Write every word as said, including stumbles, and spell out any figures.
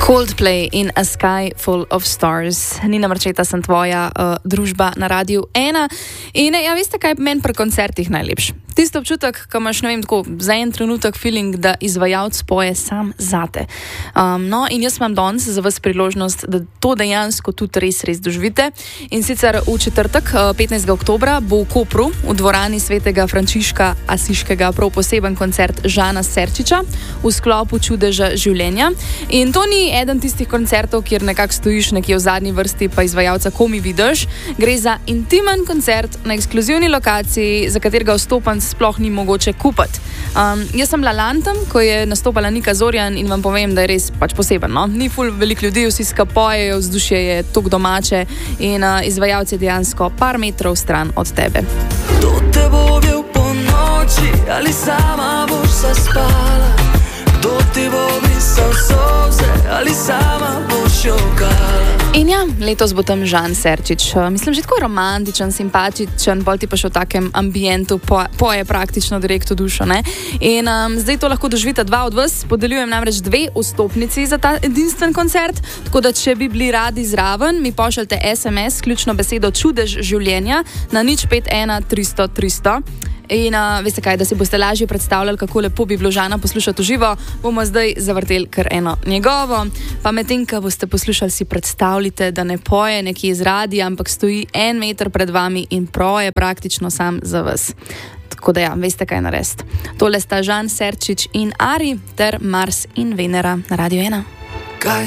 Coldplay in A Sky Full of Stars. Nina Marčeta sem tvoja uh, družba na Radiu ena. In ja, veste, kaj je meni pri koncertih najlepše? Tisti občutek, ko imaš, ne vem, tako za en trenutek feeling, da izvajalec poje sam zate. Um, no, in jaz imam danes za vas priložnost, da to dejansko tudi res, res doživite. In sicer v četrtek, petnajstega oktobra, bo v Kopru, v dvorani svetega Frančiška Asiškega, prav poseben koncert Žana Serčiča v sklopu Čudeža življenja. In to ni eden tistih koncertov, kjer nekako stojiš nekje v zadnji vrsti, pa izvajalca komi vidiš. Gre za intimen koncert na ekskluzivni lokaciji, za katerega vstopanj sploh ni mogoče kupiti. Um, jaz sem bila lantam, ko je nastopala Nika Zorjan in vam povem, da je res pač poseben. No? Ni ful veliko ljudi, vsi skapojejo, vzdušje je tok domače in uh, izvajalci dejansko par metrov stran od tebe. Kdo te bo objel po noči, ali sama boš zaspala? Kdo ti bo brisal solze, ali sama boš jokala? In ja, letos bo tam Žan Serčič. Mislim, že tako romantičen, simpatičen, bolj ti pa še v takem ambientu, po, poje praktično direkt v dušo, ne? In um, zdaj to lahko doživite dva od vas. Podeljujem namreč dve vstopnici za ta edinstven koncert, tako da če bi bili radi zraven, mi pošljite es em es, ključno besedo Čudež življenja na nič pet ena tristo tristo. In uh, veste kaj, da si boste lažje predstavljali, kako lepo bi bilo Žana poslušati v živo, bomo zdaj zavrteli kar eno njegovo. Pa medtem, ko boste poslušali, si predstavljite, da ne poje nekje iz radija, ampak stoji en meter pred vami in proje praktično sam za vas. Tako da ja, veste kaj narediti. Tole sta Žan Serčič in Ari ter Mars in Venera na Radiu ena. Kaj